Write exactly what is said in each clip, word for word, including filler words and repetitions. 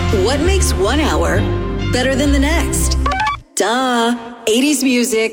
What makes one hour better than the next? Duh, eighties music.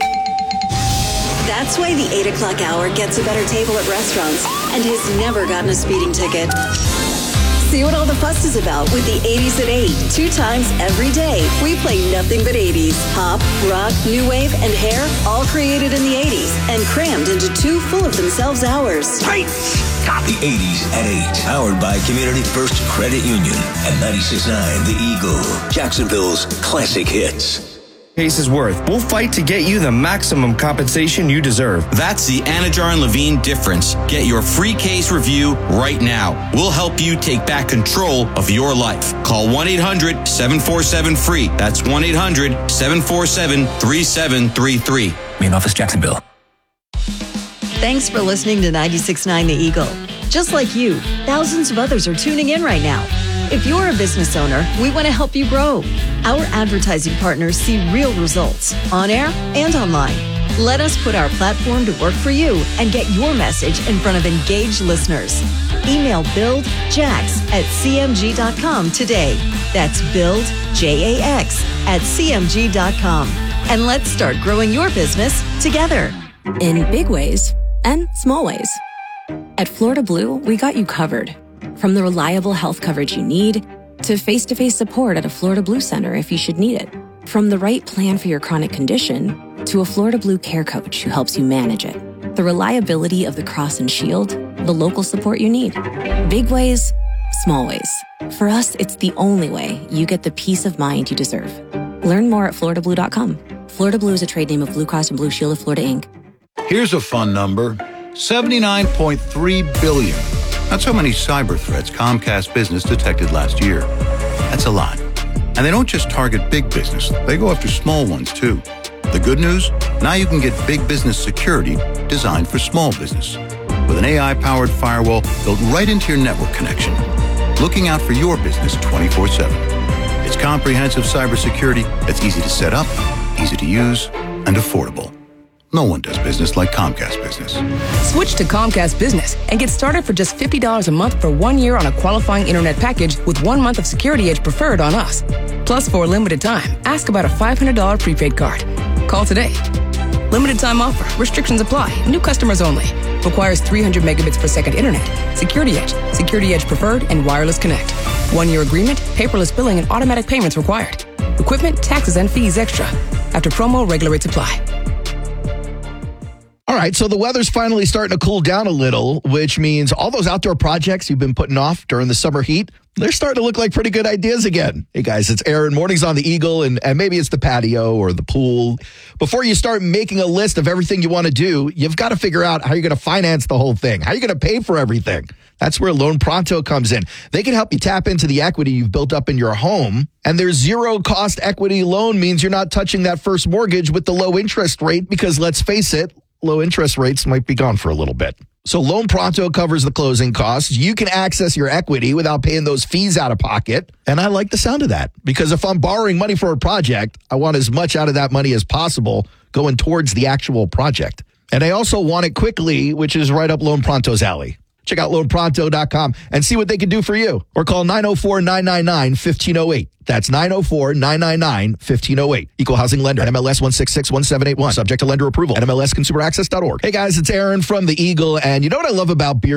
That's why the eight o'clock hour gets a better table at restaurants and has never gotten a speeding ticket. See what all the fuss is about with the eighties at eight. Two times every day, we play nothing but eighties. Pop, rock, new wave, and hair, all created in the eighties and crammed into two full of themselves hours. Right. The eighties at eight. Powered by Community First Credit Union and ninety-six point nine The Eagle. Jacksonville's classic hits. Case is worth. We'll fight to get you the maximum compensation you deserve. That's the Anajar and Levine difference. Get your free case review right now. We'll help you take back control of your life. Call one eight hundred seven four seven free. That's one eight hundred seven four seven three seven three three. Main office, Jacksonville. Thanks for listening to ninety-six point nine The Eagle. Just like you, thousands of others are tuning in right now. If you're a business owner, we want to help you grow. Our advertising partners see real results on air and online. Let us put our platform to work for you and get your message in front of engaged listeners. Email buildjax at c m g dot com today. That's build, J A X, at c m g dot com. And let's start growing your business together. In big ways and small ways. At Florida Blue, we got you covered. From the reliable health coverage you need to face-to-face support at a Florida Blue Center if you should need it. From the right plan for your chronic condition to a Florida Blue care coach who helps you manage it. The reliability of the Cross and Shield, the local support you need. Big ways, small ways. For us, it's the only way you get the peace of mind you deserve. Learn more at florida blue dot com. Florida Blue is a trade name of Blue Cross and Blue Shield of Florida, Incorporated. Here's a fun number, seventy-nine point three billion. That's how many cyber threats Comcast Business detected last year. That's a lot. And they don't just target big business. They go after small ones, too. The good news? Now you can get big business security designed for small business. With an A I-powered firewall built right into your network connection. Looking out for your business twenty-four seven. It's comprehensive cybersecurity that's easy to set up, easy to use, and affordable. No one does business like Comcast Business. Switch to Comcast Business and get started for just fifty dollars a month for one year on a qualifying internet package with one month of Security Edge Preferred on us. Plus, for a limited time, ask about a five hundred dollars prepaid card. Call today. Limited time offer. Restrictions apply. New customers only. Requires three hundred megabits per second internet. Security Edge, Security Edge Preferred, and Wireless Connect. One-year agreement, paperless billing, and automatic payments required. Equipment, taxes, and fees extra. After promo, regular rates apply. All right, so the weather's finally starting to cool down a little, which means all those outdoor projects you've been putting off during the summer heat, they're starting to look like pretty good ideas again. Hey, guys, it's Aaron. Mornings on the Eagle, and, and maybe it's the patio or the pool. Before you start making a list of everything you want to do, you've got to figure out how you're going to finance the whole thing. How are you going to pay for everything? That's where Loan Pronto comes in. They can help you tap into the equity you've built up in your home, and their zero-cost equity loan means you're not touching that first mortgage with the low interest rate because, let's face it, low interest rates might be gone for a little bit. So Loan Pronto covers the closing costs. You can access your equity without paying those fees out of pocket. And I like the sound of that because if I'm borrowing money for a project, I want as much out of that money as possible going towards the actual project. And I also want it quickly, which is right up Loan Pronto's alley. Check out loan pronto dot com and see what they can do for you. Or call nine oh four, nine nine nine, one five oh eight. That's nine oh four, nine nine nine, one five oh eight. Equal Housing Lender. N M L S one six six one seven eight one. Subject to lender approval. N M L S consumer access dot org. Hey guys, it's Aaron from the Eagle. And you know what I love about beer?